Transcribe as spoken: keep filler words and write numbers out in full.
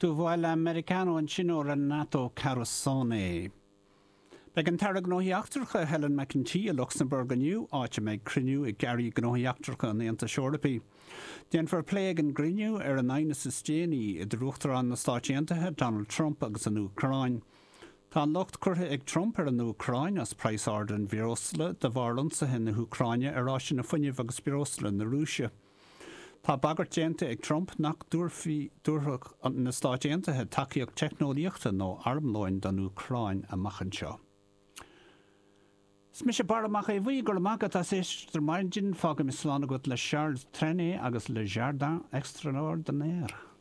Tu bhfuil Americano an sinó an NATO Carosone. Be an tarra gnóhiachtarcha Helen McEntee a Luxembourg aniu áte meid criniú i Gary gnóhiachtarcha an Aonta Seorlapi. Den for pléig an griniú ar an aine sa stéanaí i drúchtar an na stáitiantathe Donald Trump agus an Ucrain. Tá lucht curtha ag Trump ar an Ucrain as praisard an bhíosla de bharlansa hin na Ucraine ar áisi na funineh agus bhíosla na Rússia. Tá bagart déanta ag Trump nach dúrfií dúrthach na stáitiantathe takeíocht technolíochta nó armlóin don Ucrain a machchan seo. Smis sé baramach é bhí gur magat as éistar maidin fágam is slána go le Charles Trenet agus le Jardin extraordinaire.